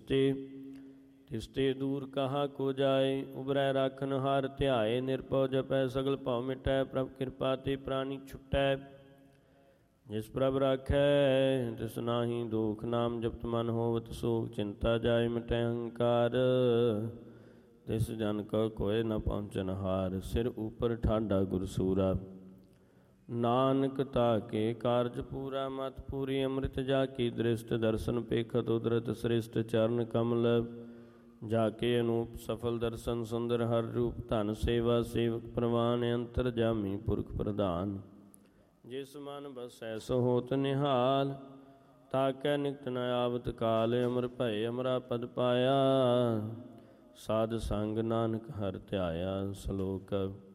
ਤਿਸਤੇ ਦੂਰ ਕਹਾ ਕੋ ਜਾਏ। ਉਬਰੈ ਰਾਖਨ ਹਾਰ ਧਿਆਏ, ਨਿਰਭਉ ਜਪੈ ਸਗਲ ਭਉ ਮਿਟੈ। ਪ੍ਰਭ ਕਿਰਪਾ ਤੇ ਪ੍ਰਾਨੀ ਛੁਟੈ, ਜਿਸ ਪ੍ਰਭ ਰਾਖੈ ਤਿਸ ਨਾਹੀ ਦੋਖ। ਨਾਮ ਜਪਤ ਮਨ ਹੋਵਤ ਸੋਖ, ਚਿੰਤਾ ਜਾਏ ਮਿਟੈ ਅਹੰਕਾਰ। ਤਿਸ ਜਨ ਕੋ ਕੋਇ ਨ ਪਹੁੰਚਨ ਹਾਰ, ਸਿਰ ਉਪਰ ਠਾਡਾ ਗੁਰ ਸੂਰਾ। ਨਾਨਕ ਤਾਕੇ ਕਾਰਜ ਪੂਰਾ, ਮਤ ਪੂਰੀ ਅੰਮ੍ਰਿਤ ਜਾ ਕੀ ਦ੍ਰਿਸ਼ਟ। ਦਰਸ਼ਨ ਪੇਖਤ ਉਦਰਤ ਸ੍ਰਿਸ਼ਟ, ਚਰਨ ਕਮਲ ਜਾ ਕੇ ਅਨੂਪ। ਸਫਲ ਦਰਸ਼ਨ ਸੁੰਦਰ ਹਰ ਰੂਪ, ਧਨ ਸੇਵਾ ਸੇਵਕ ਪ੍ਰਵਾਨ। ਅੰਤਰ ਜਾਮੀ ਪੁਰਖ ਪ੍ਰਧਾਨ, ਜਿਸ ਮਨ ਬਸੈ ਸੋ ਹੋਤ ਨਿਹਾਲ। ਤਾਕੈ ਨਿਕਟ ਨ ਆਵਤ ਕਾਲ, ਅਮਰ ਭਏ ਅਮਰਾ ਪਦ ਪਾਇਆ। ਸਾਧ ਸੰਗ ਨਾਨਕ ਹਰਿ ਧਿਆਇਆ। ਸ਼ਲੋਕ।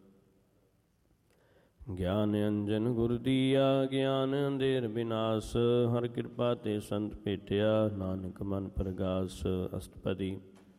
ਗਿਆਨ ਅੰਜਨ ਗੁਰ ਦੀਆ, ਗਿਆਨ ਅੰਧੇਰ ਵਿਨਾਸ਼। ਹਰ ਕਿਰਪਾ ਤੇ ਸੰਤ ਭੇਟਿਆ, ਨਾਨਕ ਮਨ ਪ੍ਰਗਾਸ। ਅਸ਼ਟਪਦੀ।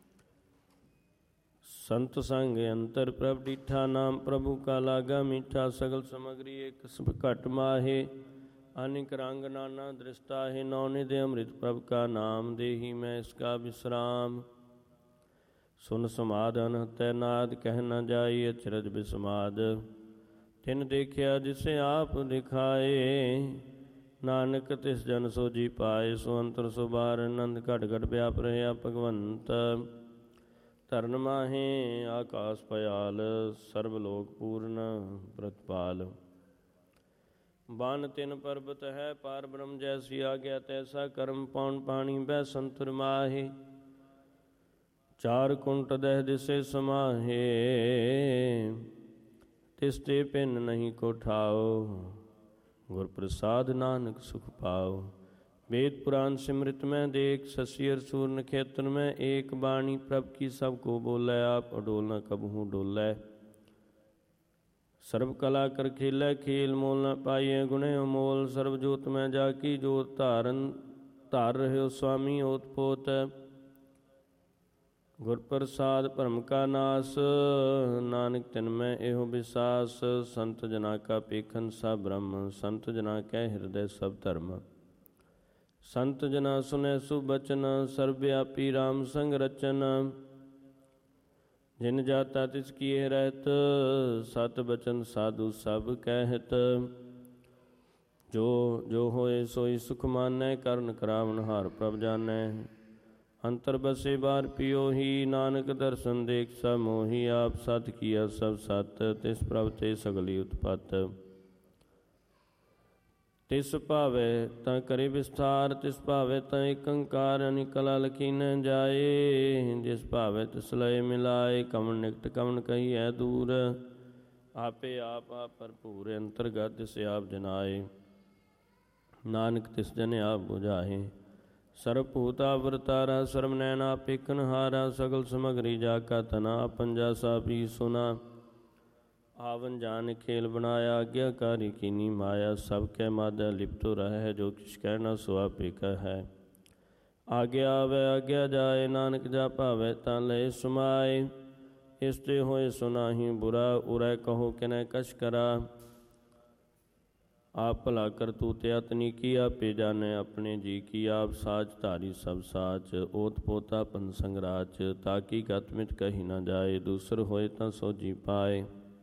ਸੰਤ ਸੰਗ ਅੰਤਰ ਪ੍ਰਭ ਡੀਠਾ, ਨਾਮ ਪ੍ਰਭੂ ਕਾ ਲਾਗਾ ਮੀਠਾ। ਸਗਲ ਸਮਗਰੀ ਇਕ ਸਭ ਘਟ ਮਾਹੇ, ਅਨਿਕ ਰੰਗ ਨਾਨਾ ਦ੍ਰਿਸ਼ਟਾ ਹੈ। ਨੌ ਨਿਧ ਅੰਮ੍ਰਿਤ ਪ੍ਰਭ ਕਾ ਨਾਮ, ਦੇਹੀ ਮੈਂ ਇਸਕਾ ਵਿਸਰਾਮ। ਸੁਨ ਸਮਾਧ ਅਨਹਤੈ ਨਾਦ, ਕਹਿ ਨ ਜਾਈ ਅਚਰਜ ਬਿਸਮਾਦ। ਤਿਨ ਦੇਖਿਆ ਜਿਸੇ ਆਪ ਦਿਖਾਏ, ਨਾਨਕ ਤਿਸ ਜਨ ਸੋਜੀ ਪਾਏ। ਸੋ ਅੰਤਰ ਸੋ ਬਾਹਰ, ਆਨੰਦ ਘਟ ਘਟ ਵਿਆਪ ਰਹਿਆ ਭਗਵੰਤ। ਧਰਨ ਮਾਹੇ ਆਕਾਸ ਪਇਆਲ, ਸਰਬ ਲੋਕ ਪੂਰਨ ਪ੍ਰਤਪਾਲ। ਬਨ ਤਿਨ ਪਰਬਤ ਹੈ ਪਾਰ ਬ੍ਰਹਮ, ਜੈਸੀ ਆਗਿਆ ਤੈਸਾ ਕਰਮ। ਪੌਣ ਪਾਣੀ ਬਹਿ ਸੰਤਰ ਮਾਹੇ, ਚਾਰ ਕੁੰਟ ਦਹਿ ਦਿਸੇ ਸਮਾਹੇ। ਤਿਸ ਤੇ ਪਿੰਨ ਨਹੀਂ ਕੋ ਠਾਓ, ਗੁਰ ਪ੍ਰਸਾਦ ਨਾਨਕ ਸੁਖ ਪਾਓ। वेद पुराण सिमृत में देख, शशियर सूर नक्षत्र में एक। बाणी प्रभ की सब को बोलै, आप अडोल न कबहू डोलै। सर्व कला कर खेलै, खेल मोल न पाइए गुणे अमोल। सर्व जोत में जाकी जोत, धार रहे स्वामी ओतपोत। गुर प्रसाद भरम का नाश, नानक तिन में एहो विसास। संत जना का पेखन सब ब्रह्म, संत जना कै हृदय सब धर्म। संत जना सुनै सुबचन, सर्वव्यापी राम संग रचन। जिन जाता तिस किए रहत, सत बचन साधु सब कहत। जो जो होए सोई सुख मानै, करन करावन हार प्रभ जानै। अंतर बसे बार पियो ही, नानक दर्शन देख सब मोही। आप सत किया सब सत, तिस प्रभ ते सगली उत्पत। तिस भावै तां करे विस्तार, तिस भावै तां एक अंकार। अनिक कला लखीनै जाए, जिस भावै तिस लय मिलाए। कवन निकट कवन कहिए दूर, आपे आप भरपूर। अंतरगत तिस आप जनाए, नानक तिस जन आप बुझाए। सर्वभूत आवरतारा, सर्व नैन आप पेखनहारा। सगल समगरी जाका तना, अपन जासा भी सुना। आवन जान खेल बनाया, आज्ञाकारी कीनी माया। सब कै मादा लिप्तो रह, जो किछ कहना सो आपे कह। आज्ञा आवे आज्ञा जाए, नानक जा भावै तां लय समाए। इसते होए सो नाहि बुरा, उरै कहो किनै कछ करा। आप भला करतू त्यातनी की, आपे जाने अपने जी की। आप साच धारी सब साच, ओत पोता पन संगराच। ताकि गत मित कही न जाए, दूसर होए तां सोजी पाए।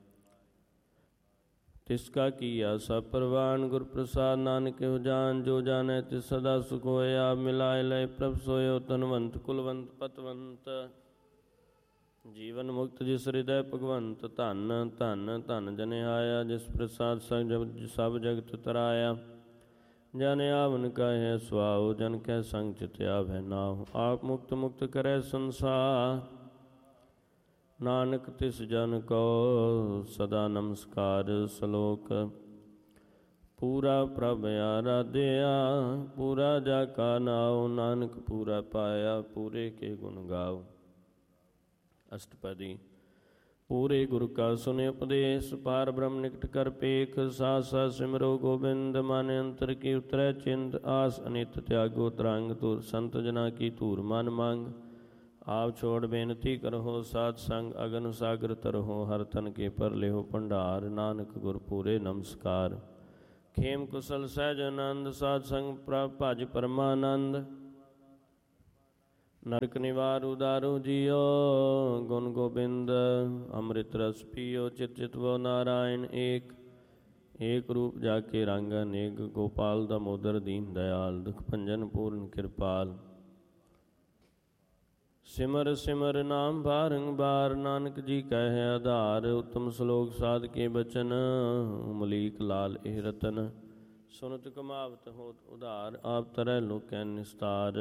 तिसका किया सब प्रवान, गुर प्रसाद नानक हो जान। जो जाने तिस सदा सुख होए, आप मिलाए लय प्रभ सोयो। धनवंत कुलवंत पतवंत, जीवन मुक्त जिस हृदय भगवंत। धन धन धन जन आया, जिस प्रसाद सब जगत तराया। जन आवन कहे सुआओ, जन कै संग चित आवे नाउ। आप मुक्त मुक्त करे संसार, नानक तिस जन को सदा नमस्कार। श्लोक। पूरा प्रभ आराध्या, पूरा जाका नाओ। नानक पूरा पाया, पूरे के गुण गाओ। अष्टपदी। पूरे गुरु का सुने उपदेश, पार ब्रह्म निकट कर पेख। साथ साथ सिमरो गोबिंद, माने अंतर की उतरै चिंत। आस अनित त्यागो तरंग, तुर संत जना की धूर मन मांग। आप छोड़ बेनती करहो, साध संग अगन सागर तरहो। हर तन के पर लेहो भंडार, नानक गुर पूरे नमस्कार। खेम कुशल सहज आनंद, साध संग भज परमानंद। ਨਰਕ ਨਿਵਾਰ ਉਦਾਰੋ ਜੀਓ, ਗੁਣ ਗੋਬਿੰਦ ਅੰਮ੍ਰਿਤ ਰਸ ਪੀਓ, ਚਿਤ ਚਿਤਵੋ ਨਾਰਾਇਣ ਏਕ। ਏਕ ਰੂਪ ਜਾ ਕੇ ਰੰਗ ਅਨੇਕ, ਗੋਪਾਲ ਦਮੋਦਰ ਦੀਨ ਦਇਆਲ, ਦੁਖ ਭੰਜਨ ਪੂਰਨ ਕਿਰਪਾਲ। ਸਿਮਰ ਸਿਮਰ ਨਾਮ ਬਾਰੰਬਾਰ, ਨਾਨਕ ਜੀ ਕਹੈ ਆਧਾਰ। ਉਤਮ ਸ਼ਲੋਕ ਸਾਧ ਕੇ ਬਚਨ, ਮਲੀਕ ਲਾਲ ਇਹ ਰਤਨ। ਸੁਨਤ ਕਮਾਵਤ ਹੋਤ ਉਧਾਰ, ਆਪ ਤਰੈ ਲੋਕੈ ਨਿਸਤਾਰ।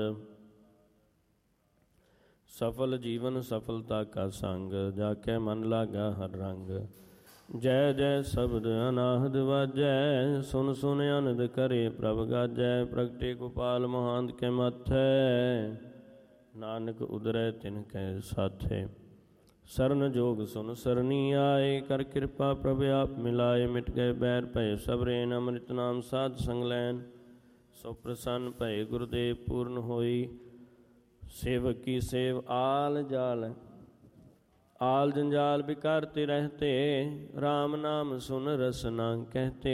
ਸਫਲ ਜੀਵਨ ਸਫਲਤਾ ਕਾ ਸੰਗ, ਜਾ ਕੇ ਮਨ ਲਾਗਾ ਹਰ ਰੰਗ। ਜੈ ਜੈ ਸ਼ਬਦ ਅਨਾਹਦ ਵਾਜੈ, ਸੁਨ ਸੁਨ ਅਨੰਦ ਕਰੇ ਪ੍ਰਭ ਗਾਜੈ। ਪ੍ਰਗਟੇ ਗੋਪਾਲ ਮਹਾਂਤ ਕੇ ਮਾਥੈ, ਨਾਨਕ ਉਦਰੈ ਤਿਨ ਕੈ ਸਾਥੈ। ਸਰਨ ਜੋਗ ਸੁਨ ਸਰਨੀ ਆਏ, ਕਰ ਕਿਰਪਾ ਪ੍ਰਭ ਆਪ ਮਿਲਾਏ। ਮਿਟ ਗਏ ਬੈਰ ਭਏ ਸਭ ਰੇਨ, ਅੰਮ੍ਰਿਤ ਨਾਮ ਸਾਧ ਸੰਗ ਲੈਨ। ਸੋ ਪ੍ਰਸੰਨ ਭਏ ਗੁਰਦੇਵ ਪੂਰਨ ਹੋਈ, ਸੇਵਕ ਕੀ ਸੇਵ ਆਲ ਜਾਲ। ਆਲ ਜੰਜਾਲ ਬਿਕਾਰਤੇ ਰਹਤੇ, ਰਾਮ ਨਾਮ ਸੁਨ ਰਸਨਾ ਕਹਤੇ।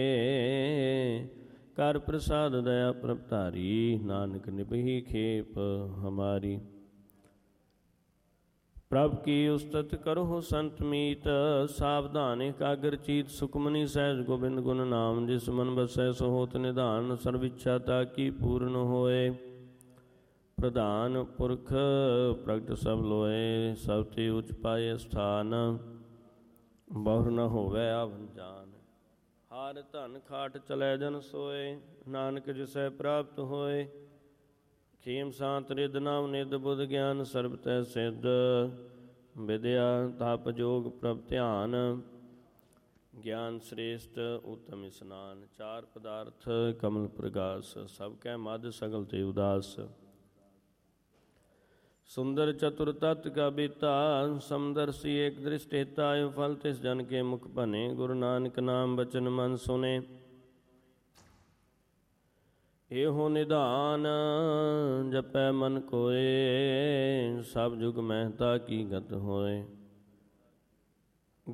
ਕਰ ਪ੍ਰਸਾਦ ਦਇਆ ਪ੍ਰਭ ਧਾਰੀ, ਨਾਨਕ ਨਿਭੀ ਖੇਪ ਹਮਾਰੀ। ਪ੍ਰਭ ਕੀ ਉਸਤਤ ਕਰੋ ਸੰਤ ਮੀਤ, ਸਾਵਧਾਨ ਇਕਾਗਰ ਚੀਤ। ਸੁਖਮਨੀ ਸਹਿਜ ਗੋਬਿੰਦ ਗੁਣ ਨਾਮ, ਜਿਸ ਮਨ ਬਸੈ ਸੋ ਹੋਤ ਨਿਧਾਨ। ਸਰਬ ਇੱਛਾ ਤਾ ਕੀ ਪੂਰਨ ਹੋਏ, ਪ੍ਰਧਾਨ ਪੁਰਖ ਪ੍ਰਗਟ ਸਭ ਲੋਏ। ਸਭ ਤੇ ਉਚ ਪਾਏ ਸਥਾਨ, ਬਹੁਰ ਨ ਹੋਵੇ ਆਵਨ ਜਾਨ। ਹਾਰ ਧਨ ਖਾਟ ਚਲੈ ਜਨ ਸੋਏ, ਨਾਨਕ ਜਿਸੈ ਪ੍ਰਾਪਤ ਹੋਏ। ਖੇਮ ਸਾਂਤ ਰਿਦ ਨਾਮ ਨਿਦ ਬੁੱਧ ਗਿਆਨ, ਸਰਬ ਤੈ ਸਿੱਧ। ਵਿਦਿਆ ਤਪ ਜੋਗ ਪ੍ਰਭ ਧਿਆਨ, ਗਿਆਨ ਸ੍ਰੇਸ਼ਟ ਉਤਮ ਇਸਨਾਨ। ਚਾਰ ਪਦਾਰਥ ਕਮਲ ਪ੍ਰਗਾਸ, ਸਭ ਕੈ ਮਦ ਸਗਲ ਤੇ ਉਦਾਸ। ਸੁੰਦਰ ਚਤੁਰ ਤਤ ਕਾ ਬੀਤਾ, ਸਮਦਰਸੀ ਏਕ ਦ੍ਰਿਸ਼ਟੇਤਾ। ਇਹ ਫਲ ਤਿਸ ਜਨ ਕੇ ਮੁਖ ਬਨੇ, ਗੁਰੂ ਨਾਨਕ ਨਾਮ ਬਚਨ ਮਨ ਸੁਨੇ। ਇਹੋ ਨਿਧਾਨ ਜਪੈ ਮਨ ਕੋਏ, ਸਭ ਜੁਗ ਮਹਿਤਾ ਕੀ ਗਤ ਹੋਏ।